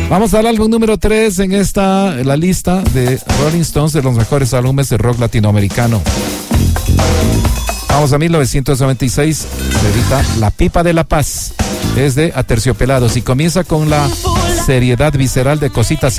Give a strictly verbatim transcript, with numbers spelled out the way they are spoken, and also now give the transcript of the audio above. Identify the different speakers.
Speaker 1: Vamos al álbum número tres en esta, la lista de Rolling Stones de los mejores álbumes de rock latinoamericano. Vamos a mil novecientos noventa y seis, se edita La Pipa de la Paz, es de Aterciopelados y comienza con la seriedad visceral de Cositas